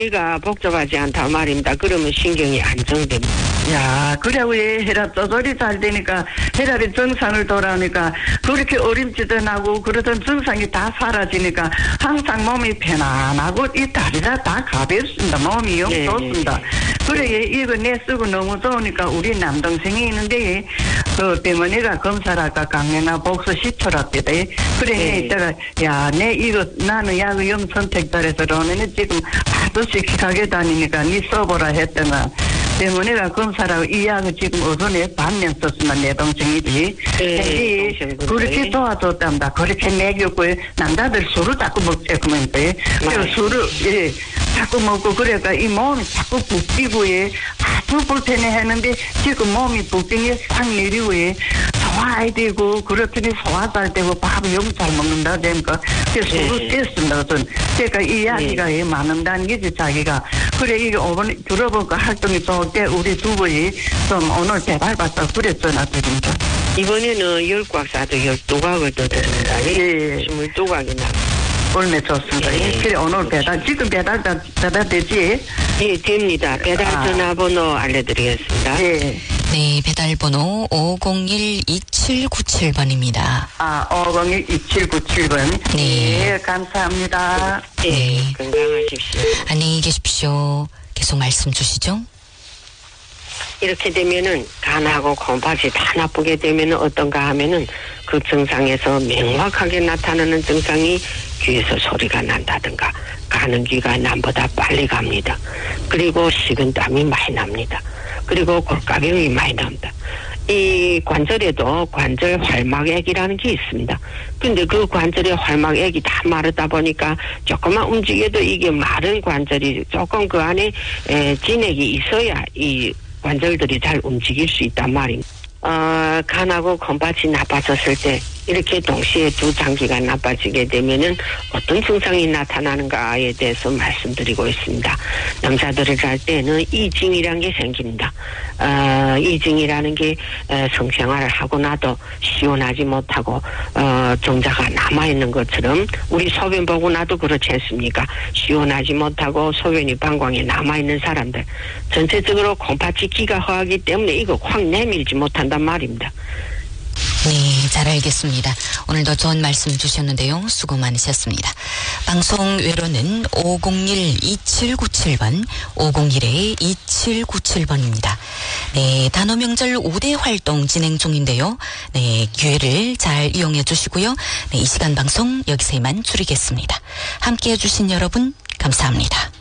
이가 복잡하지 않다 말입니다. 그러면 신경이 안정됩니다. 야, 그래 왜 혈압 조절이 잘 되니까 혈압이 정상을 돌아오니까 그렇게 어림지도 나고 그러던 증상이 다 사라지니까 항상 몸이 편안하고 이 다리가 다 가볍습니다. 몸이 영 네. 좋습니다. 그래 이거 내 쓰고 너무 좋으니까 우리 남동생이 있는데 그 병원에가 검사를 할까 강연아 복수 10초랍니다. 그래 네. 이따가 야 내 이거 나는 약의용 선택달에서 그러면은 지금 하도 씩씩하게 다니니까 니 써보라 했더만 병원에가 검사라고 이 약을 지금 어선에 반년 썼으면 내 동생이지. 네, 그렇게 도와줬답니다. 그렇게 먹였고 남자들 술을 자꾸 먹자 그러면 돼. 그래서 술을 예, 자꾸 먹고 그러니까 이 몸이 자꾸 붓기고 예, 아주 불편해했는데 지금 몸이 붓기에 싹 내리고 예, 소화해야 되고 그렇더니 소화 잘 되고 밥을 영 잘 먹는다 되니까 그래서 술을 뗐습니다. 그러니까 이 이야기가 예, 많은다는 게지 자기가. 그래 이게 오늘 들어보니까 활동이 좋을 때 우리 두 분이 좀 오늘 배달받다 그래 전화드립니다. 이번에는 10곽 사도 12곽을 더 드립니다. 예. 22곽이나. 얼마 좋습니다. 예. 그래 오늘 배달 지금 배달 되지? 예, 됩니다. 배달 전화번호 알려드리겠습니다. 예. 네, 배달번호 501-2797번입니다. 501-2797번. 네. 예, 감사합니다. 예, 네. 건강하십시오. 안녕히 계십시오. 계속 말씀 주시죠. 이렇게 되면은 간하고 콩팥이 다 나쁘게 되면은 어떤가 하면은 그 증상에서 명확하게 나타나는 증상이 귀에서 소리가 난다든가 가는 귀가 남보다 빨리 갑니다. 그리고 식은땀이 많이 납니다. 그리고 골가병이 많이 납니다. 이 관절에도 관절 활막액이라는 게 있습니다. 근데 그 관절의 활막액이 다 마르다 보니까 조금만 움직여도 이게 마른 관절이 조금 그 안에 진액이 있어야 이 관절들이 잘 움직일 수 있단 말입니다. 간하고 콩팥이 나빠졌을 때 이렇게 동시에 두 장기가 나빠지게 되면은 어떤 증상이 나타나는가에 대해서 말씀드리고 있습니다. 남자들을 할 때는 이징이라는 게 생깁니다. 이징이라는 게 성생활을 하고 나도 시원하지 못하고 정자가 남아있는 것처럼 우리 소변 보고 나도 그렇지 않습니까? 시원하지 못하고 소변이 방광에 남아있는 사람들 전체적으로 콩팥이 기가 허하기 때문에 이거 확 내밀지 못한단 말입니다. 네, 잘 알겠습니다. 오늘도 좋은 말씀 주셨는데요. 수고 많으셨습니다. 방송 외로는 501-2797번, 501-2797번입니다. 네, 단오명절 5대 활동 진행 중인데요. 네, 기회를 잘 이용해 주시고요. 네, 이 시간 방송 여기서 이만 줄이겠습니다. 함께해 주신 여러분 감사합니다.